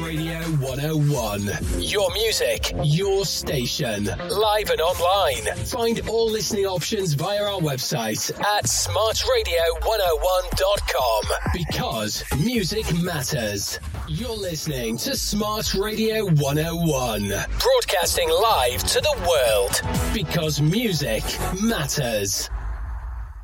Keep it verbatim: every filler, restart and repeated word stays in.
Radio one oh one. Your music, your station. Live and online. Find all listening options via our website at smart radio one oh one dot com. Because music matters. You're listening to Smart Radio one oh one. Broadcasting live to the world. Because music matters.